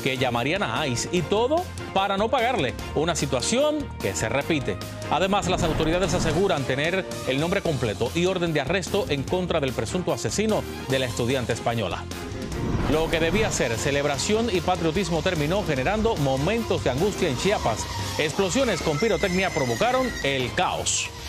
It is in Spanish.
que llamarían a ICE y todo para no pagarle, una situación que se repite. Además, las autoridades aseguran tener el nombre completo y orden de arresto en contra del presunto asesino de la estudiante española. Lo que debía ser celebración y patriotismo terminó generando momentos de angustia en Chiapas. Explosiones con pirotecnia provocaron el caos.